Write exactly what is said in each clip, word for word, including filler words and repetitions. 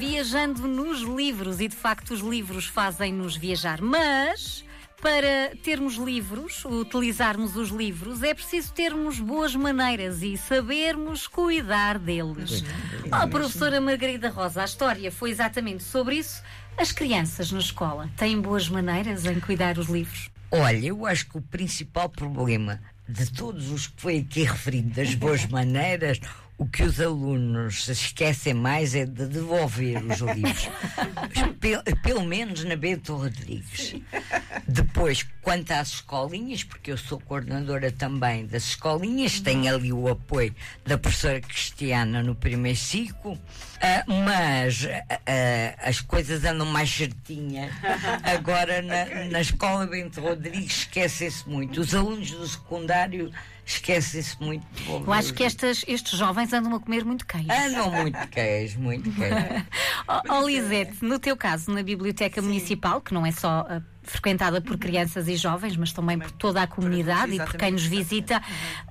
viajando nos livros, e de facto os livros fazem-nos viajar, mas para termos livros, utilizarmos os livros, é preciso termos boas maneiras e sabermos cuidar deles. Oh, professora Margarida Rosa, a história foi exatamente sobre isso. As crianças na escola têm boas maneiras em cuidar os livros? Olha, eu acho que o principal problema de todos os que foi aqui referido das boas maneiras, o que os alunos esquecem mais é de devolver os livros. Pel, pelo menos na Bento Rodrigues. Depois, quanto às escolinhas, porque eu sou coordenadora também das escolinhas, tenho ali o apoio da professora Cristiana no primeiro ciclo, uh, mas uh, uh, as coisas andam mais certinhas. Agora, na, na escola Bento Rodrigues, esquecem-se muito. Os alunos do secundário esquecem-se muito de devolver. Eu acho que estas, estes jovens andam a comer muito queijo. Andam muito queijo, muito queijo. Oh, oh, Lisete, no teu caso, na Biblioteca Sim. Municipal, que não é só uh, frequentada por crianças e jovens, mas também por toda a comunidade e por quem nos visita,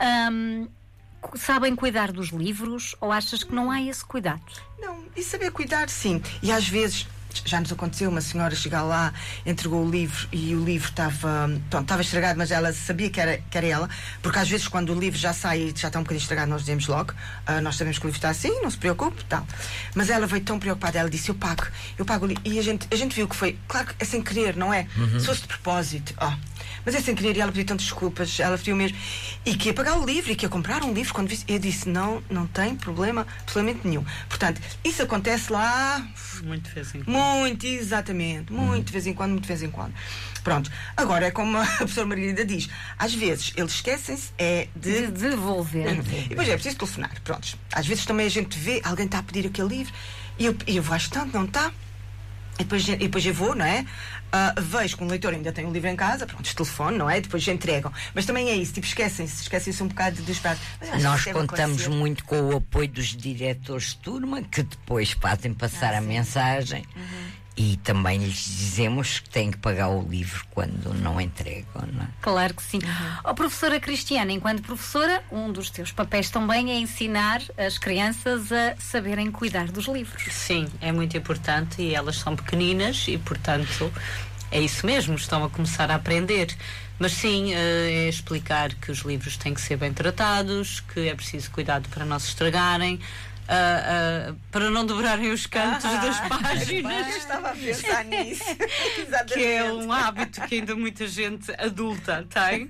um, sabem cuidar dos livros, ou achas que não há esse cuidado? Não, e saber cuidar, sim. E às vezes já nos aconteceu uma senhora chegar lá, entregou o livro e o livro estava, pronto, estava estragado, mas ela sabia que era, que era ela, porque às vezes quando o livro já sai e já está um bocadinho estragado, nós dizemos logo, uh, nós sabemos que o livro está assim, não se preocupe, tal. Mas ela veio tão preocupada, ela disse, eu pago, eu pago o livro. E a gente, a gente viu que foi, claro que é sem querer, não é? Uhum. Se fosse de propósito, ó. Oh. Mas é sem querer, e ela pediu tantas desculpas, ela pediu mesmo, e que ia pagar o livro, e que ia comprar um livro, quando vi, eu disse, não, não tem problema absolutamente nenhum. Portanto, isso acontece lá... Muito de vez em quando. Muito, exatamente, muito de vez em quando, muito de vez em quando. Pronto, agora é como a professora Margarida diz, às vezes eles esquecem-se é de... de devolver. E depois é preciso telefonar, pronto. Às vezes também a gente vê, alguém está a pedir aquele livro, e eu, eu vou acho tanto, não está? E depois, e depois eu vou, não é? Uh, vejo que um leitor ainda tem um livro em casa, pronto, telefone, não é? Depois já entregam. Mas também é isso, tipo, esquecem-se, esquecem-se um bocado dos prazos. Nós contamos muito com o apoio dos diretores de turma, que depois fazem passar ah, a mensagem. Uhum. E também lhes dizemos que têm que pagar o livro quando não entregam, não é? Claro que sim. Uhum. Oh, professora Cristiana, enquanto professora, um dos teus papéis também é ensinar as crianças a saberem cuidar dos livros. Sim, é muito importante, e elas são pequeninas e, portanto, é isso mesmo, estão a começar a aprender. Mas sim, é explicar que os livros têm que ser bem tratados, que é preciso cuidado para não se estragarem, Uh, uh, para não dobrarem os cantos ah, das páginas. Eu estava a pensar nisso. Que é um hábito que ainda muita gente adulta tem.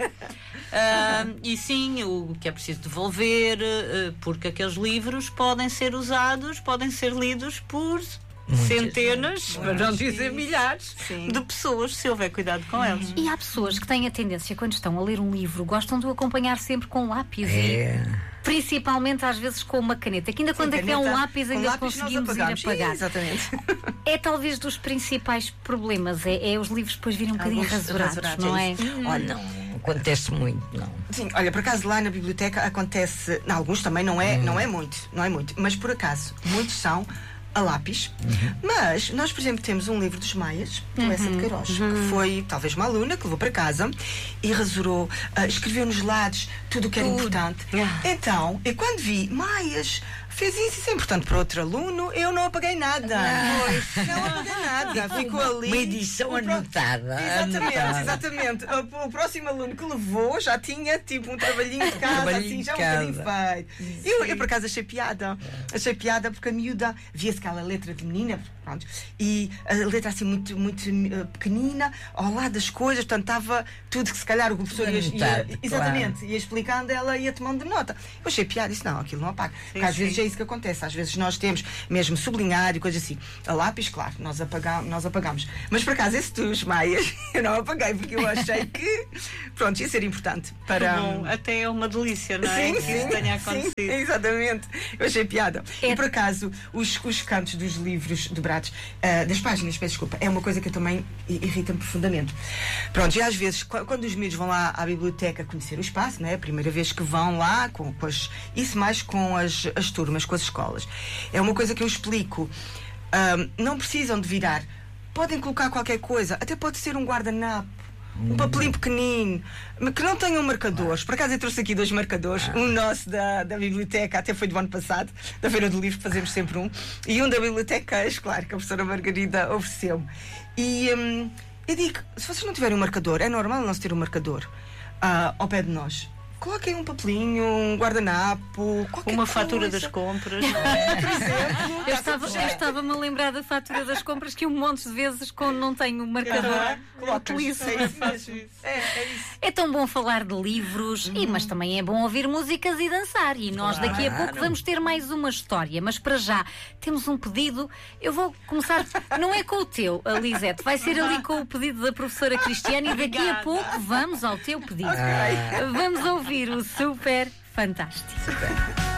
Uh, e sim, o que é preciso devolver, uh, porque aqueles livros podem ser usados, podem ser lidos por Muitas, centenas, para não dizer milhares, sim. de pessoas, se houver cuidado com eles. E há pessoas que têm a tendência, quando estão a ler um livro, gostam de o acompanhar sempre com lápis. É. E principalmente às vezes com uma caneta, que ainda sim, quando caneta, é um lápis ainda lápis conseguimos ir apagar. Exatamente. É talvez dos principais problemas, é, é os livros depois virem um bocadinho rasurados, rasurados, não é? Hum. Olha, não acontece muito, não. Sim, olha, por acaso lá na biblioteca acontece, em alguns também não é, hum. não é muito, não é muito, mas por acaso, muitos são a lápis, uhum. mas nós, por exemplo, temos um livro dos Maias, do Lessa uhum. de Queiroz, uhum. que foi talvez uma aluna que levou para casa e rasurou, uh, escreveu nos lados tudo o que era uh. importante. Uh. Então, eu quando vi Maias, fez isso, isso é importante para outro aluno, eu não apaguei nada. Não, não apaguei nada. Ficou ali. Uma edição anotada. Exatamente, anotada. exatamente. O, o próximo aluno que levou já tinha tipo um trabalhinho de casa, trabalhinho assim, já um bocadinho feito. Eu, eu por acaso achei piada. Achei piada porque a miúda via-se aquela letra de menina, pronto, e a letra assim muito, muito uh, pequenina, ao lado das coisas, portanto estava tudo que se calhar o professor ia, ia, exatamente, claro. ia explicando, ela ia tomando nota. Eu achei piada, disse não, aquilo não apaga. Porque às vezes é isso que acontece, às vezes nós temos mesmo sublinhar e coisas assim. A lápis, claro, nós apagamos, nós apagamos. Mas por acaso esse dos Maias eu não apaguei, porque eu achei que pronto, ia ser importante para. Bom, até é uma delícia, não é? Sim, que sim, isso tenha acontecido. Sim, exatamente. Eu achei piada. É. E por acaso, os, os cantos dos livros dobrados, uh, das páginas, peço desculpa, é uma coisa que eu também irrita-me profundamente. Pronto, e às vezes, quando os miúdos vão lá à biblioteca conhecer o espaço, não é? A primeira vez que vão lá, com, com as, isso mais com as, as turmas, com as escolas, é uma coisa que eu explico. Um, não precisam de virar, podem colocar qualquer coisa, até pode ser um guardanapo, um papelinho pequenino, que não tenham marcadores. Por acaso eu trouxe aqui dois marcadores, um nosso da, da biblioteca, até foi do ano passado, da Feira do Livro, fazemos sempre um, e um da biblioteca escolar, que a professora Margarida ofereceu-me. E hum, eu digo, se vocês não tiverem um marcador, é normal não se ter um marcador uh, ao pé de nós. Coloquem um papelinho, um guardanapo, qualquer Uma coisa. fatura das compras. Por exemplo. Eu estava, eu estava-me a lembrar da fatura das compras que um monte de vezes, quando não tenho o marcador, Colocas. utilizo. É isso mesmo. É, é isso. É tão bom falar de livros, e, mas também é bom ouvir músicas e dançar. E nós daqui a pouco vamos ter mais uma história. Mas para já, temos um pedido. Eu vou começar, não é com o teu, a Lisete, vai ser ali com o pedido da professora Cristiana, e daqui a pouco vamos ao teu pedido. Vamos ouvir o Super Fantástico.